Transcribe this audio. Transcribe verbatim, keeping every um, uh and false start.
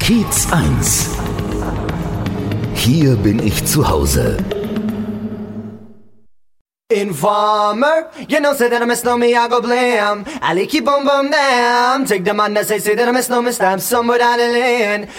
Kiez eins. Hier bin ich zu Hause. Informer, you know, say that I miss no me, I go blam. Ali keep on bum them. Take the man that say, say that I miss no me, stab some without a lane.